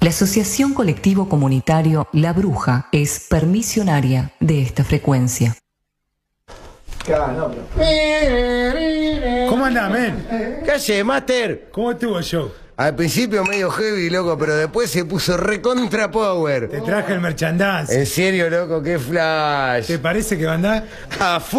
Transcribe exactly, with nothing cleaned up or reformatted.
La Asociación Colectivo Comunitario La Bruja es permisionaria de esta frecuencia. ¿Cómo andás, men? ¿Qué haces, Master? ¿Cómo estuvo el show? Al principio medio heavy, loco, pero después se puso recontra power. Te traje el merchandise. En serio, loco, qué flash. ¿Te parece que va a andar? A full.